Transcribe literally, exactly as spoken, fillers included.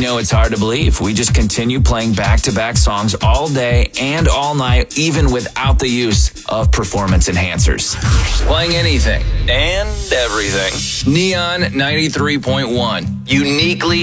know it's hard to believe. We just continue playing back-to-back songs all day and all night, even without the use of performance enhancers. Playing anything and everything. Neon ninety-three point one. Uniquely